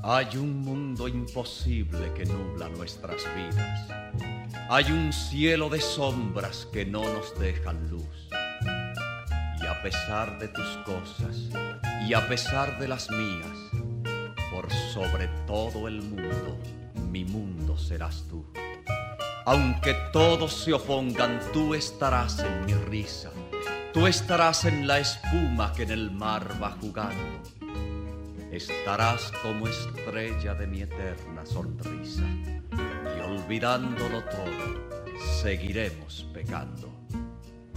Hay un mundo imposible que nubla nuestras vidas. Hay un cielo de sombras que no nos dejan luz. Y a pesar de tus cosas y a pesar de las mías, por sobre todo el mundo, mi mundo serás tú. Aunque todos se opongan, tú estarás en mi risa. Tú estarás en la espuma que en el mar va jugando. Estarás como estrella de mi eterna sonrisa. Y olvidándolo todo, seguiremos pecando.